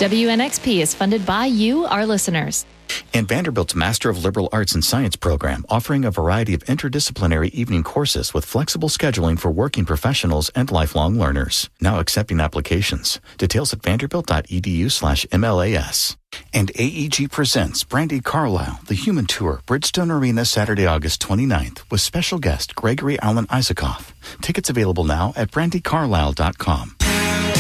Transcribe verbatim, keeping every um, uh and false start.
W N X P is funded by you, our listeners. And Vanderbilt's Master of Liberal Arts and Science program, offering a variety of interdisciplinary evening courses with flexible scheduling for working professionals and lifelong learners. Now accepting applications. Details at vanderbilt.edu slash MLAS. And A E G presents Brandy Carlisle, The Human Tour, Bridgestone Arena, Saturday, August twenty-ninth, with special guest Gregory Alan Isaacoff. Tickets available now at brandy carlisle dot com.